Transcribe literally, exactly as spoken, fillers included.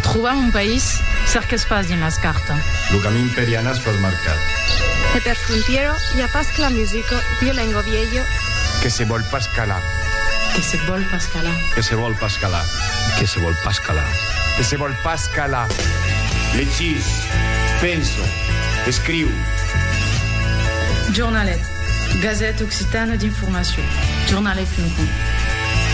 Trobar un país cer que es pas dins les cartes. El camí imperial es pas marcat. E per frontiero hi ha pas que la música, violengo viejo. Que se vol pas calar. Que se vol pas calar. Que se vol pas calar. Que se vol pas calar. Que se vol pas calar. Llegís, penso, escriu. Jornalet, Gazette Occitane d'informació. jornalet punt com